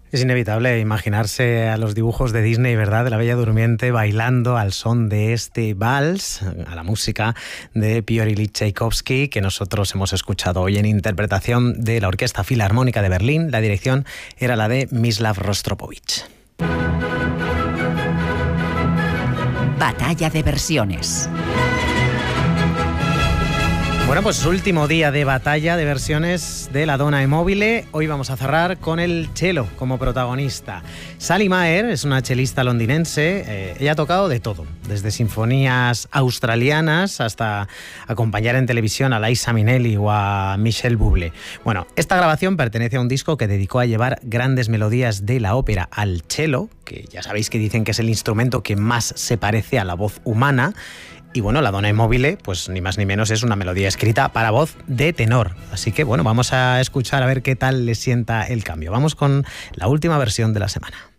Es inevitable imaginarse a los dibujos de Disney, ¿verdad?, de la Bella Durmiente bailando al son de este vals, a la música de Piotr Ilich Tchaikovsky, que nosotros hemos escuchado hoy en interpretación de la Orquesta Filarmónica de Berlín. La dirección era la de Mislav Rostropovich. Batalla de versiones. Bueno, pues último día de batalla de versiones de la Donna e Mobile. Hoy vamos a cerrar con el cello como protagonista. Sally Maher es una chelista londinense. Ella ha tocado de todo, desde sinfonías australianas hasta acompañar en televisión a Liza Minnelli o a Michel Bublé. Bueno, esta grabación pertenece a un disco que dedicó a llevar grandes melodías de la ópera al cello, que ya sabéis que dicen que es el instrumento que más se parece a la voz humana. Y bueno, la Donna e Mobile, pues ni más ni menos es una melodía escrita para voz de tenor. Así que bueno, vamos a escuchar a ver qué tal le sienta el cambio. Vamos con la última versión de la semana.